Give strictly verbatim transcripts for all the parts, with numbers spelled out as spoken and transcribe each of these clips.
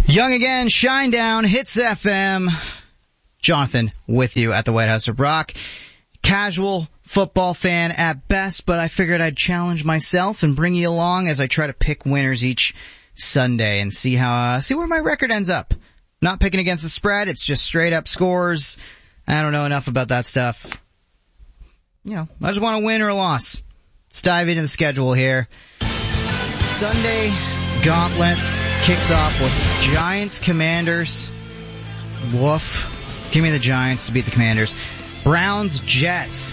Young again, Shine Down, Hits F M. Jonathan with you at the White House of Rock. Casual football fan at best, but I figured I'd challenge myself and bring you along as I try to pick winners each Sunday and see how uh, see where my record ends up. Not picking against the spread, it's just straight up scores. I don't know enough about that stuff. You know, I just want a win or a loss. Let's dive into the schedule here. Sunday gauntlet kicks off with Giants Commanders. Woof. Give me the Giants to beat the Commanders. Browns Jets.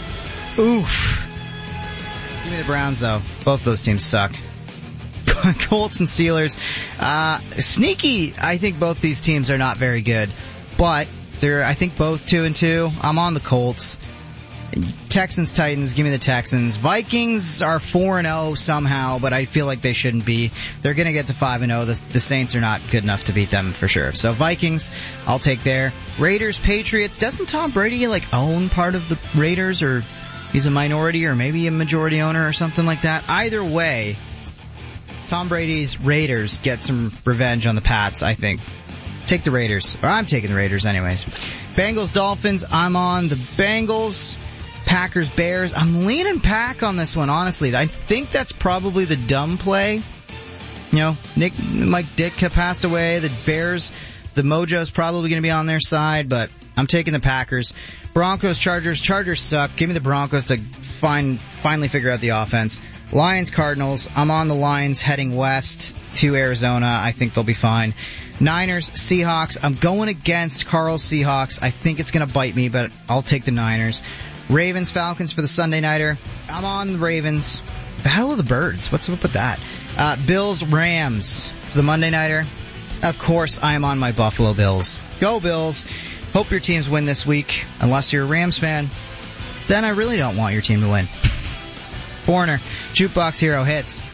Oof. Give me the Browns though. Both those teams suck. Colts and Steelers. Uh, sneaky. I think both these teams are not very good, but they're I think both two and two. I'm on the Colts. Texans, Titans, give me the Texans. Vikings are four and oh somehow, but I feel like they shouldn't be. They're going to get to five and oh. The, the Saints are not good enough to beat them for sure. So Vikings, I'll take there. Raiders, Patriots. Doesn't Tom Brady like own part of the Raiders, or he's a minority or maybe a majority owner or something like that? Either way, Tom Brady's Raiders get some revenge on the Pats, I think. Take the Raiders. Or I'm taking the Raiders anyways. Bengals, Dolphins. I'm on the Bengals. Packers, Bears. I'm leaning Pack on this one, honestly. I think that's probably the dumb play. You know, Nick, Mike Ditka passed away. The Bears, the mojo's probably going to be on their side, but I'm taking the Packers. Broncos, Chargers. Chargers suck. Give me the Broncos to find, finally figure out the offense. Lions, Cardinals. I'm on the Lions heading west to Arizona. I think they'll be fine. Niners, Seahawks. I'm going against Carl's Seahawks. I think it's going to bite me, but I'll take the Niners. Ravens, Falcons for the Sunday Nighter. I'm on the Ravens. Battle of the Birds. What's up with that? Uh, Bills, Rams for the Monday Nighter. Of course, I am on my Buffalo Bills. Go Bills. Hope your teams win this week. Unless you're a Rams fan, then I really don't want your team to win. Foreigner, Jukebox Hero hits.